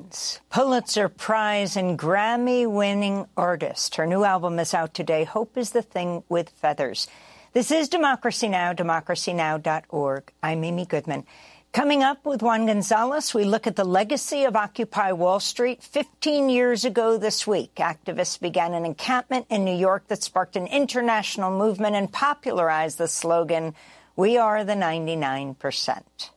Owens, Pulitzer Prize and Grammy-winning artist. Her new album is out today, Hope is the Thing with Feathers. This is Democracy Now!, democracynow.org. I'm Amy Goodman. Coming up with Juan Gonzalez, we look at the legacy of Occupy Wall Street. 15 years ago this week, activists began an encampment in New York that sparked an international movement and popularized the slogan, "We are the 99%."